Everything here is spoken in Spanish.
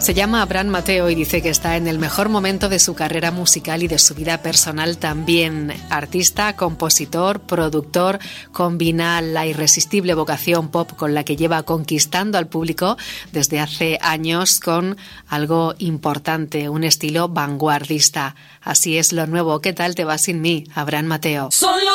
Se llama Abraham Mateo y dice que está en el mejor momento de su carrera musical y de su vida personal también. Artista, compositor, productor, combina la irresistible vocación pop con la que lleva conquistando al público desde hace años con algo importante, un estilo vanguardista. Así es lo nuevo. ¿Qué tal te va sin mí, Abraham Mateo? Son